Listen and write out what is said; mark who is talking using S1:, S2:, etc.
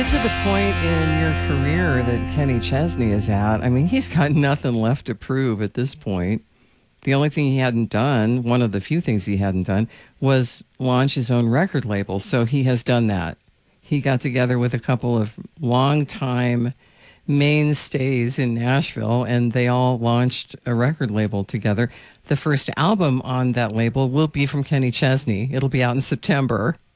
S1: To the point in your career that Kenny Chesney is at, I mean, he's got nothing left to prove at this point. The only thing he hadn't done, one of the few things he hadn't done, was launch his own record label. So he has done that. He got together with a couple of longtime mainstays in Nashville, and they all launched a record label together. The first album on that label will be from Kenny Chesney. It'll be out in September.